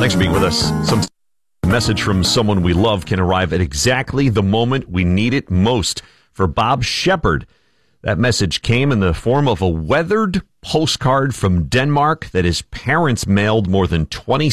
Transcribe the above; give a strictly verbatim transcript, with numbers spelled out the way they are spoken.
Thanks for being with us. Some message from someone we love can arrive at exactly the moment we need it most. For Bob Shepard, that message came in the form of a weathered postcard from Denmark that his parents mailed more than twenty